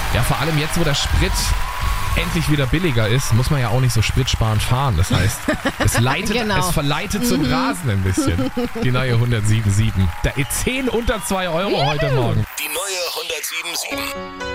Ja, vor allem jetzt, wo der Sprit endlich wieder billiger ist, muss man ja auch nicht so spritsparend fahren. Das heißt, es verleitet zum Rasen ein bisschen. Die neue 107.7. Der 10 unter 2 Euro heute Morgen. Die neue 107.7.